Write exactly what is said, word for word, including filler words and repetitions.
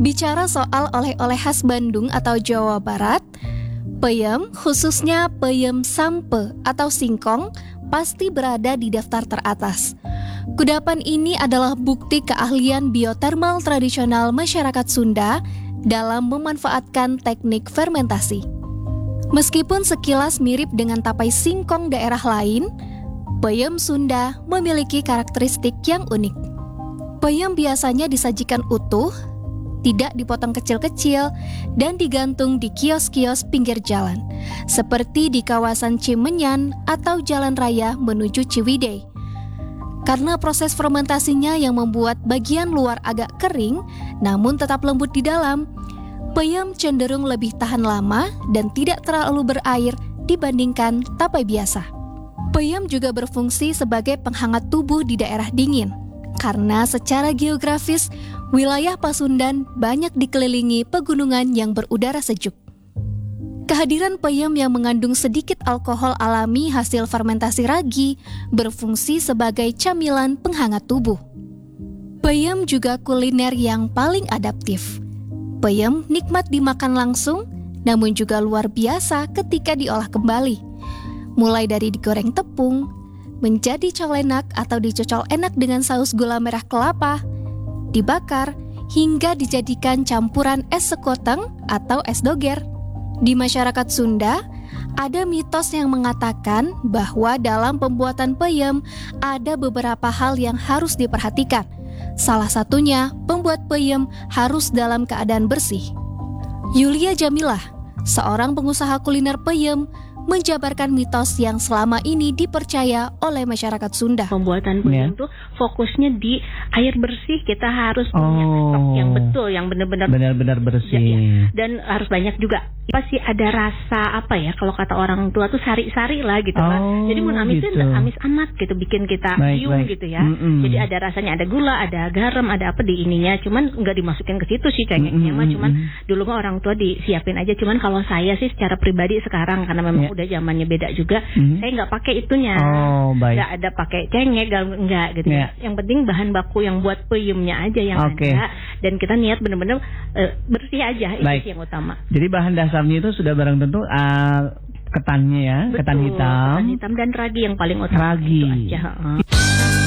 Bicara soal oleh-oleh khas Bandung atau Jawa Barat, peyem, khususnya peyem sampe atau singkong, pasti berada di daftar teratas. Kudapan ini adalah bukti keahlian biotermal tradisional masyarakat Sunda dalam memanfaatkan teknik fermentasi. Meskipun sekilas mirip dengan tapai singkong daerah lain, peyem Sunda memiliki karakteristik yang unik. Peyem biasanya disajikan utuh, tidak dipotong kecil-kecil, dan digantung di kios-kios pinggir jalan, seperti di kawasan Cimenyan atau jalan raya menuju Ciwidey. Karena proses fermentasinya yang membuat bagian luar agak kering, namun tetap lembut di dalam, peyem cenderung lebih tahan lama dan tidak terlalu berair dibandingkan tapai biasa. Peyem juga berfungsi sebagai penghangat tubuh di daerah dingin, karena secara geografis, wilayah Pasundan banyak dikelilingi pegunungan yang berudara sejuk. Kehadiran peyem yang mengandung sedikit alkohol alami hasil fermentasi ragi berfungsi sebagai camilan penghangat tubuh. Peyem juga kuliner yang paling adaptif. Peyem nikmat dimakan langsung, namun juga luar biasa ketika diolah kembali. Mulai dari digoreng tepung, menjadi colenak atau dicocol enak dengan saus gula merah kelapa, dibakar, hingga dijadikan campuran es sekoteng atau es doger. Di masyarakat Sunda, ada mitos yang mengatakan bahwa dalam pembuatan peyem ada beberapa hal yang harus diperhatikan. Salah satunya, pembuat peyem harus dalam keadaan bersih. Yulia Jamilah, seorang pengusaha kuliner peyem, menjabarkan mitos yang selama ini dipercaya oleh masyarakat Sunda. Pembuatan peyem itu yeah. fokusnya di air bersih. Kita harus punya oh. stok yang betul, yang benar-benar benar-benar bersih. Ya, ya. Dan harus banyak juga. Pasti ada rasa apa ya? Kalau kata orang tua tuh sari-sari lah gitu kan. Oh, Jadi mun amis itu gitu. amis amat gitu, bikin kita Baik, biung baik. gitu ya. Mm-mm. Jadi ada rasanya, ada gula, ada garam, ada apa di ininya. Cuman nggak dimasukin ke situ sih cengeknya mah. Cuman dulu mah orang tua disiapin aja. Cuman kalau saya sih secara pribadi sekarang karena memang yeah. udah zamannya beda juga, mm-hmm. saya nggak pakai itunya, oh, nggak ada pakai cengek, nggak gitu. Yeah. Yang penting bahan baku yang buat peyemnya aja yang okay. ada, dan kita niat benar-benar uh, bersih aja, itu yang utama. Jadi bahan dasarnya itu sudah barang tentu uh, ketannya ya, betul, ketan hitam, ketan hitam dan ragi yang paling utama. Ragi. Itu aja.